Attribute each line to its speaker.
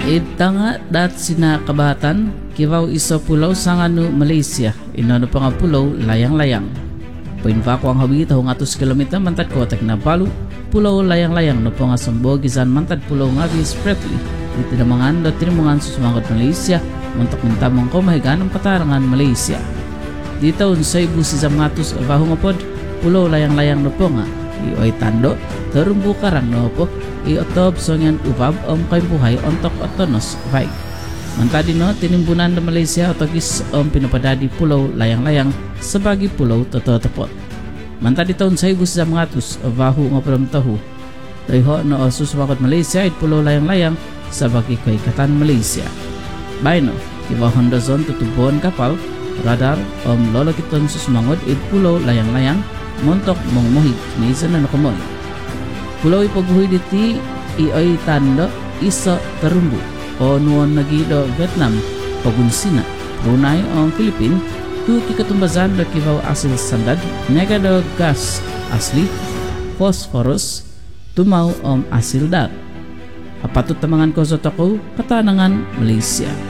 Speaker 1: Itanga dat sina kabatan kibaw iso pulau sanganu Malaysia ino pa nga pulau layang-layang. Painfa ko ang hawi taho nga 2 kilometer mantad kotak na Palu pulau layang-layang no pa nga sambogizan mantad pulau nga Spratly dito na mga ando tinimungan susumangot Malaysia muntok mintamong ko mahiganong katarangan Malaysia. Dito unsay busisam ngatus abaho nga pod pulau layang-layang no po nga ioy tando terumbu karang no po iotob sonyan ubab kay buhay ontok otonos vai. Mantadi no tinimbunan na Malaysia otogis pinapadadi pulau layang-layang sebagai pulau tototopot. Mantadi taon sa ibus sa mga tus abahu nga param tahu. Dayho no suswakot Malaysia it pulau layang-layang sebagai kaikatan Malaysia. Baino kiba Honda Zone tutubon kapal radar lolokiton susmangod it pulau layang-layang montok mongmohig ni isa na nakumoy. Pulau ipagbuhay diti ioy tando isa terumbu o nuon nagido Vietnam pagunsina Brunei o Philippine tu kikatumbazan do kibaw asil sandad nega do gas asli phosphorus tumaw asil dat apatut tamangan ko sa tako katanangan Malaysia.